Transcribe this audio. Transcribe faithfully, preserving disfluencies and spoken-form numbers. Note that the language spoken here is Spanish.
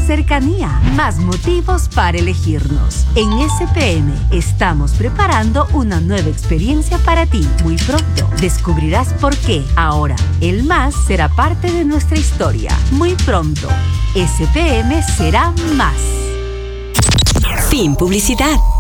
cercanía, más motivos para elegirnos. En S P M estamos preparando una nueva experiencia para ti. Muy pronto descubrirás por qué ahora el más será parte de nuestra historia. Muy pronto, S P M será más. Fin publicidad.